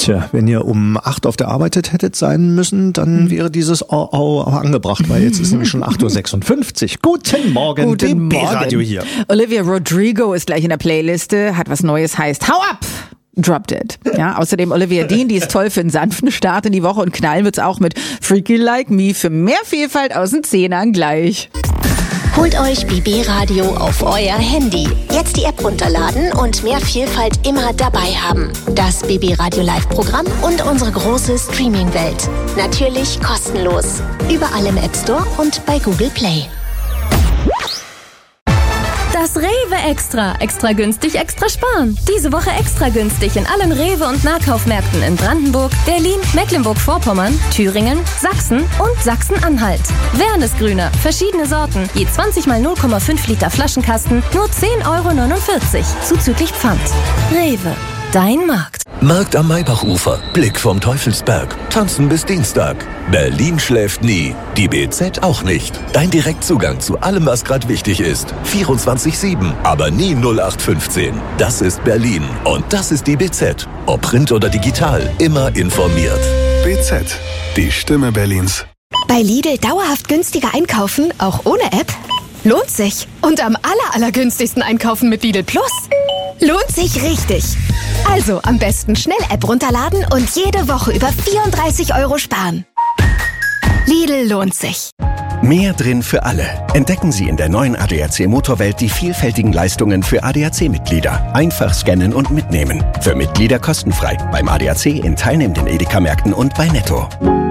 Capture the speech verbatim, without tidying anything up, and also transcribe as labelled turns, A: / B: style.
A: Tja, wenn ihr um acht auf der Arbeit hättet sein müssen, dann wäre dieses Au Au angebracht, weil jetzt ist nämlich schon acht Uhr sechsundfünfzig. Guten Morgen,
B: Guten
A: B B-Radio hier.
B: Olivia Rodrigo ist gleich in der Playliste, hat was Neues, heißt Hau ab! Drop Dead. Ja, außerdem Olivia Dean, die ist toll für einen sanften Start in die Woche und knallen wird's auch mit Freaky Like Me für mehr Vielfalt aus den Zehnern gleich.
C: Holt euch B B-Radio auf euer Handy. Jetzt die App runterladen und mehr Vielfalt immer dabei haben. Das B B-Radio Live-Programm und unsere große Streaming-Welt. Natürlich kostenlos. Überall im App Store und bei Google Play.
D: Das Rewe Extra. Extra günstig, extra sparen. Diese Woche extra günstig in allen Rewe- und Nahkaufmärkten in Brandenburg, Berlin, Mecklenburg-Vorpommern, Thüringen, Sachsen und Sachsen-Anhalt. Wernesgrüner, verschiedene Sorten, je zwanzig mal null Komma fünf Liter Flaschenkasten, nur zehn Euro neunundvierzig, zuzüglich Pfand. Rewe, dein Markt.
E: Markt am Maybachufer, Blick vom Teufelsberg, tanzen bis Dienstag. Berlin schläft nie, die B Z auch nicht. Dein Direktzugang zu allem, was gerade wichtig ist. vierundzwanzig sieben, aber nie null acht fünfzehn. Das ist Berlin und das ist die B Z. Ob Print oder digital, immer informiert.
F: B Z, die Stimme Berlins.
G: Bei Lidl dauerhaft günstiger einkaufen, auch ohne App? Lohnt sich. Und am aller, allergünstigsten einkaufen mit Lidl Plus? Lohnt sich richtig. Also am besten schnell App runterladen und jede Woche über vierunddreißig Euro sparen. Lidl lohnt sich.
H: Mehr drin für alle. Entdecken Sie in der neuen A D A C Motorwelt die vielfältigen Leistungen für A D A C-Mitglieder. Einfach scannen und mitnehmen. Für Mitglieder kostenfrei. Beim A D A C in teilnehmenden Edeka-Märkten und bei Netto.